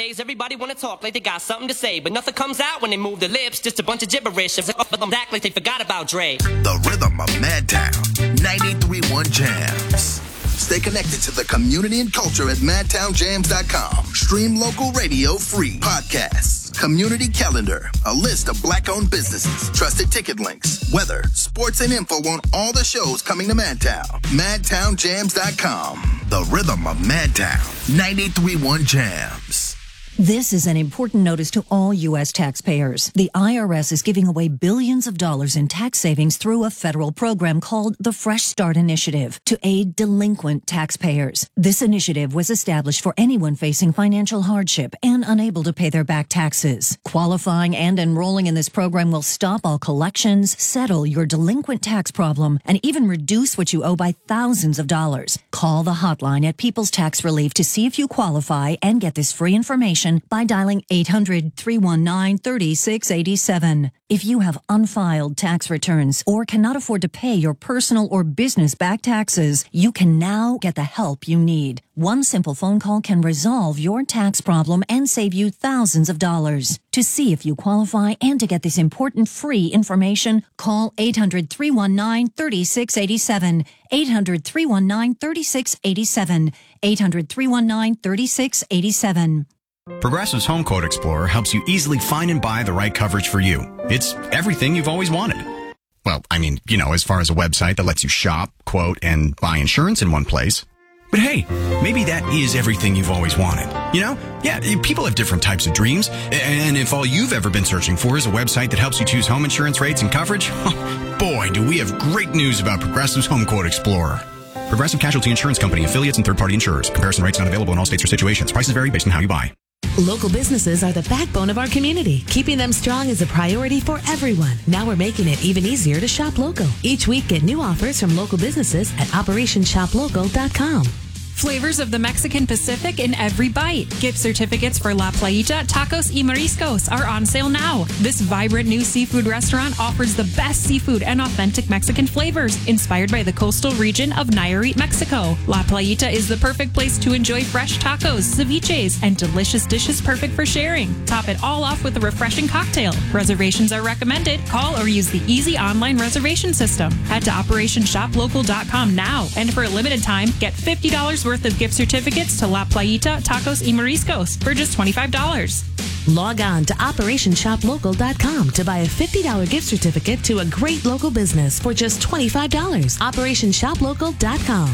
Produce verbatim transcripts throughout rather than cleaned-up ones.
Nowadays, everybody wanna talk like they got something to say, but nothing comes out when they move their lips, just a bunch of gibberish. But them act like they forgot about Dre. The rhythm of Madtown, ninety-three point one Jams. Stay connected to the community and culture at madtown jams dot com. Stream local radio free. Podcasts, community calendar, a list of black-owned businesses, trusted ticket links, weather, sports, and info on all the shows coming to Madtown. madtown jams dot com. The rhythm of Madtown, ninety-three point one Jams. This is an important notice to all U S taxpayers. The I R S is giving away billions of dollars in tax savings through a federal program called the Fresh Start Initiative to aid delinquent taxpayers. This initiative was established for anyone facing financial hardship and unable to pay their back taxes. Qualifying and enrolling in this program will stop all collections, settle your delinquent tax problem, and even reduce what you owe by thousands of dollars. Call the hotline at People's Tax Relief to see if you qualify and get this free information by dialing eight hundred, three one nine, three six eight seven. If you have unfiled tax returns or cannot afford to pay your personal or business back taxes, you can now get the help you need. One simple phone call can resolve your tax problem and save you thousands of dollars. To see if you qualify and to get this important free information, call eight hundred, three one nine, three six eight seven, eight hundred, three one nine, three six eight seven, eight hundred, three one nine, three six eight seven. Progressive's Home Quote Explorer helps you easily find and buy the right coverage for you. It's everything you've always wanted. Well, I mean, you know, as far as a website that lets you shop, quote, and buy insurance in one place. But hey, maybe that is everything you've always wanted. You know? Yeah, people have different types of dreams. And if all you've ever been searching for is a website that helps you choose home insurance rates and coverage, boy, do we have great news about Progressive's Home Quote Explorer. Progressive Casualty Insurance Company, affiliates, and third-party insurers. Comparison rates not available in all states or situations. Prices vary based on how you buy. Local businesses are the backbone of our community. Keeping them strong is a priority for everyone. Now we're making it even easier to shop local. Each week, get new offers from local businesses at operation shop local dot com. Flavors of the Mexican Pacific in every bite. Gift certificates for La Playita, Tacos y Mariscos are on sale now. This vibrant new seafood restaurant offers the best seafood and authentic Mexican flavors, inspired by the coastal region of Nayarit, Mexico. La Playita is the perfect place to enjoy fresh tacos, ceviches, and delicious dishes perfect for sharing. Top it all off with a refreshing cocktail. Reservations are recommended. Call or use the easy online reservation system. Head to operation shop local dot com now, and for a limited time, get fifty dollars worth of gift certificates to La Playita, Tacos y Mariscos for just twenty-five dollars. Log on to operation shop local dot com to buy a fifty dollars gift certificate to a great local business for just twenty-five dollars. operation shop local dot com.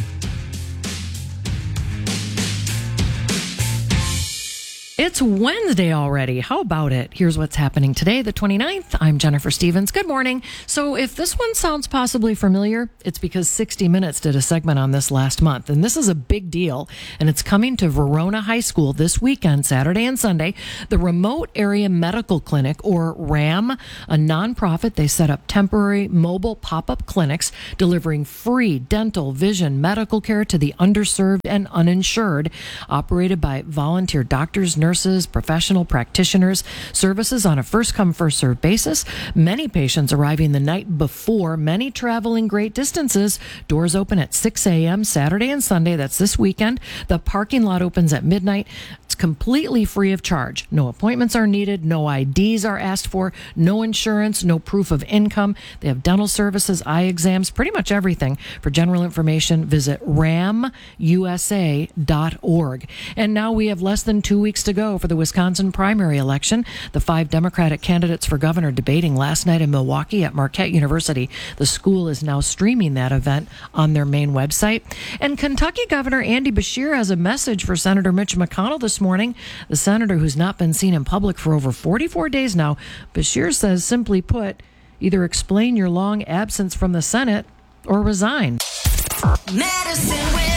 It's Wednesday already. How about it? Here's what's happening today, the twenty-ninth. I'm Jennifer Stevens. Good morning. So if this one sounds possibly familiar, it's because sixty minutes did a segment on this last month. And this is a big deal. And it's coming to Verona High School this weekend, Saturday and Sunday. The Remote Area Medical Clinic, or RAM, a nonprofit. They set up temporary mobile pop-up clinics delivering free dental, vision, medical care to the underserved and uninsured, operated by volunteer doctors, nurses, professional practitioners, services on a first-come, first-served basis. Many patients arriving the night before, many traveling great distances. Doors open at six a.m. Saturday and Sunday. That's this weekend. The parking lot opens at midnight. It's completely free of charge. No appointments are needed. No I Ds are asked for. No insurance. No proof of income. They have dental services, eye exams, pretty much everything. For general information, visit ram u s a dot org. And now we have less than two weeks to go for the Wisconsin primary election. The five Democratic candidates for governor debating last night in Milwaukee at Marquette University. The school is now streaming that event on their main website. And Kentucky Governor Andy Beshear has a message for Senator Mitch McConnell this morning. The senator, who's not been seen in public for over forty-four days now, Beshear says, simply put, either explain your long absence from the Senate or resign. Medicine weather.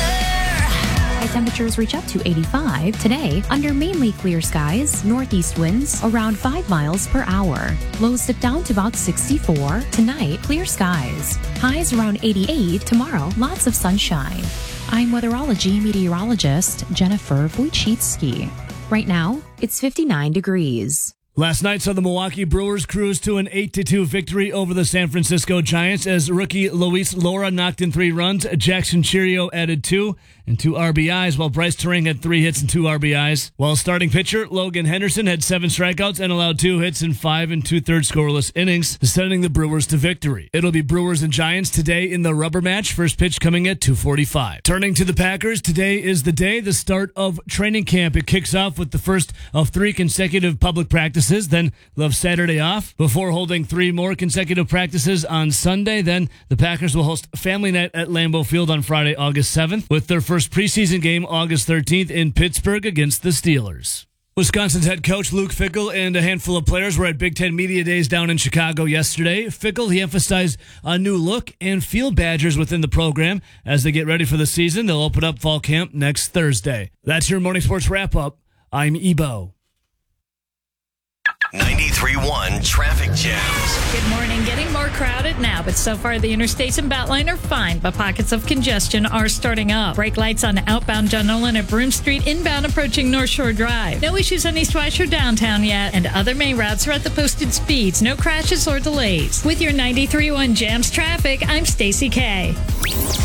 High temperatures reach up to eighty-five today under mainly clear skies, northeast winds around five miles per hour. Lows dip down to about sixty-four. Tonight, clear skies. Highs around eighty-eight. Tomorrow, lots of sunshine. I'm weatherology meteorologist Jennifer Wojcicki. Right now, it's fifty-nine degrees. Last night saw the Milwaukee Brewers cruise to an eight to two victory over the San Francisco Giants as rookie Luis Lora knocked in three runs. Jackson Chourio added two, and two R B Is, while Bryce Turang had three hits and two R B Is. While starting pitcher Logan Henderson had seven strikeouts and allowed two hits in five and two-thirds scoreless innings, sending the Brewers to victory. It'll be Brewers and Giants today in the rubber match, first pitch coming at two forty-five. Turning to the Packers, today is the day, the start of training camp. It kicks off with the first of three consecutive public practices, then they'll have Saturday off before holding three more consecutive practices on Sunday. Then the Packers will host Family Night at Lambeau Field on Friday, August seventh, with their first preseason game August thirteenth in Pittsburgh against the Steelers. Wisconsin's head coach Luke Fickell and a handful of players were at Big Ten Media Days down in Chicago yesterday. Fickell, he emphasized a new look and field badgers within the program. As they get ready for the season, they'll open up fall camp next Thursday. That's your morning sports wrap-up. I'm Ebo. ninety-three point one Traffic Jams. Good morning. Getting more crowded now, but so far the interstates and Beltline are fine, but pockets of congestion are starting up. Brake lights on outbound John Nolan at Broome Street, inbound approaching North Shore Drive. No issues on East Weiss downtown yet, and other main routes are at the posted speeds. No crashes or delays. With your ninety-three point one Jams traffic, I'm Stacy K.